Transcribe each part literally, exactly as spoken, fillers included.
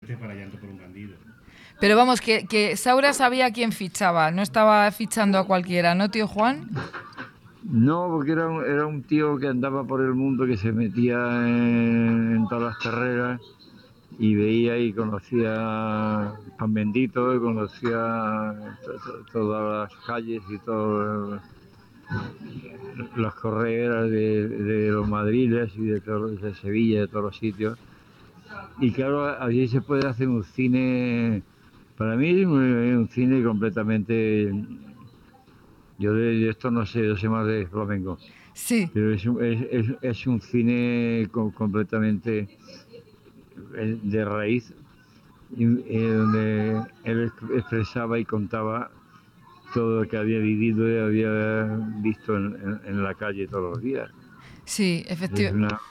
triste para Llanto por un bandido. Pero vamos, que, que Saura sabía a quién fichaba, no estaba fichando a cualquiera, ¿no, tío Juan? No, porque era un, era un tío que andaba por el mundo, que se metía en, en todas las carreras y veía y conocía Pan Bendito, y conocía to, to, todas las calles y todas las correras de, de los madriles y de, todo, de Sevilla, de todos los sitios. Y claro, allí se puede hacer un cine, para mí es un, un cine completamente... Yo de esto no sé, yo sé más de flamenco. Sí. Pero es un, es, es, es un cine co- completamente de raíz, y, eh, donde él expresaba y contaba todo lo que había vivido y había visto en, en, en la calle todos los días. Sí, efectivamente. Una...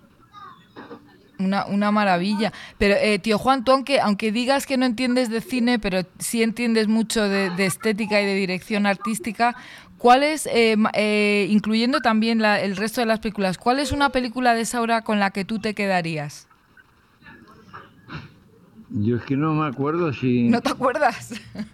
Una, una maravilla. Pero, eh, tío Juan, tú aunque, aunque digas que no entiendes de cine, pero sí entiendes mucho de, de estética y de dirección artística, ¿cuál es, eh, eh, incluyendo también la, el resto de las películas, cuál es una película de Saura con la que tú te quedarías? Yo es que no me acuerdo si... ¿No te acuerdas?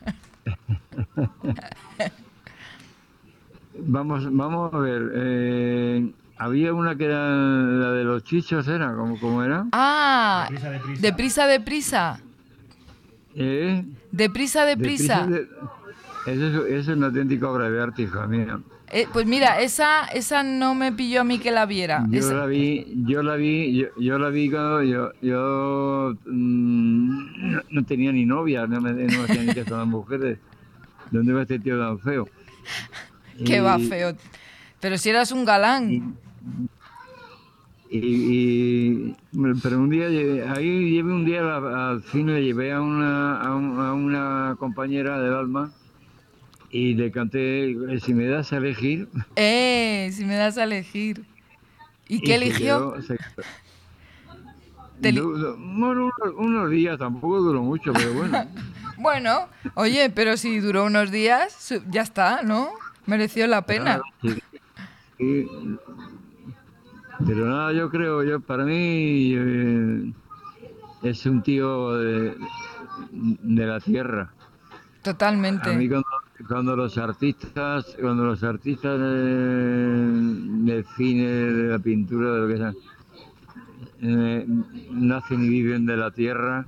vamos, vamos a ver... Eh... Había una que era la de los chichos, ¿era? ¿Cómo, cómo era? Ah, Deprisa, deprisa. deprisa, deprisa. ¿Eh? Deprisa, deprisa. De... Eso, es, eso es una auténtica obra de arte, hija mía. Eh, pues mira, esa esa no me pilló a mí que la viera. Yo esa... la vi, yo la vi, yo, yo la vi cuando yo, yo mmm, no, no tenía ni novia, no me, no me hacía ni caso a las mujeres. ¿Dónde va este tío tan feo? Que y, va feo. Pero si eras un galán. Y, y, y, pero un día, ahí llevé un día al cine, le llevé a una, a, un, a una compañera del alma y le canté, si me das a elegir. Eh, si me das a elegir. ¿Y, ¿Y qué eligió? Se quedó, se... du, du, bueno, unos, unos días, tampoco duró mucho, pero bueno. Bueno, oye, pero si duró unos días, ya está, ¿no? Mereció la pena. Claro, sí. Sí, pero nada, yo creo, yo para mí eh, es un tío de, de la tierra. Totalmente. A mí cuando, cuando los artistas, cuando los artistas del de cine, de la pintura, de lo que sea, eh, nacen y viven de la tierra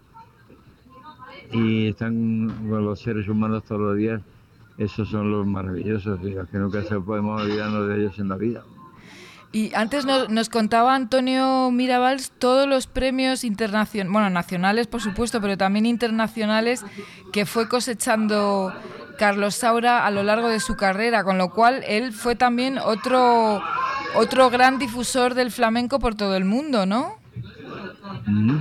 y están con los seres humanos todos los días, esos son los maravillosos, los que nunca se podemos olvidarnos de ellos en la vida. Y antes nos, nos contaba Antonio Mirabals todos los premios internacionales, bueno, nacionales por supuesto, pero también internacionales que fue cosechando Carlos Saura a lo largo de su carrera, con lo cual él fue también otro, otro gran difusor del flamenco por todo el mundo, ¿no? Mm.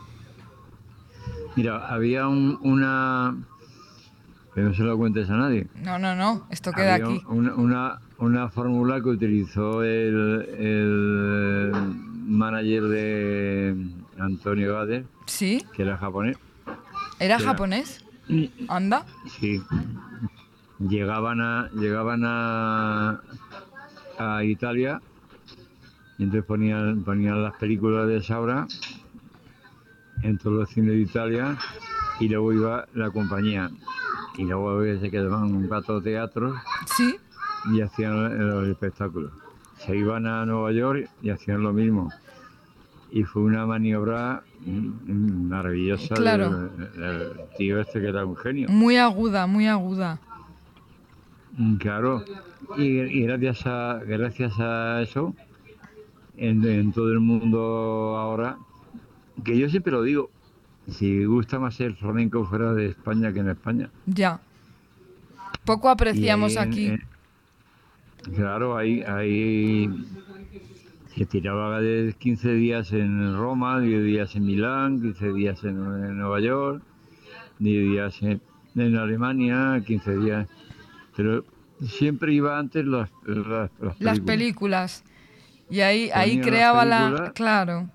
Mira, había un, una... que no se lo cuentes a nadie. No, no, no, esto queda había aquí. Una, una, una fórmula que utilizó el, el manager de Antonio Gade, ¿Sí? que era japonés. ¿Era japonés? Era, ¿Anda? Sí. Llegaban a, llegaban a, a Italia y entonces ponían, ponían las películas de Saura en todos los cines de Italia y luego iba la compañía. Y luego se quedaban un rato de teatro. Sí. Y hacían los espectáculos. Se iban a Nueva York y hacían lo mismo. Y fue una maniobra maravillosa. Claro. Del, del tío este que era un genio. Muy aguda, muy aguda. Claro. Y, y gracias a gracias a eso, en, en todo el mundo ahora, que yo siempre lo digo, si gusta más el flamenco fuera de España que en España. Ya. Poco apreciamos en, aquí. En, claro, ahí, ahí se tiraba de quince días en Roma, diez días en Milán, quince días en, en Nueva York, diez días en, en Alemania, quince días. Pero siempre iba antes las, las, las películas. Las películas. Y ahí, ahí creaba la... Claro.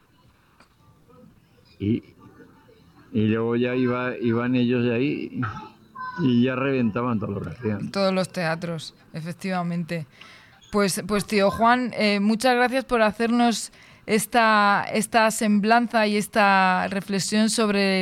Y, y luego ya iba, iban ellos de ahí y ya reventaban todo lo que hacían. Todos los teatros, efectivamente. Pues, pues tío Juan, eh, muchas gracias por hacernos esta, esta semblanza y esta reflexión sobre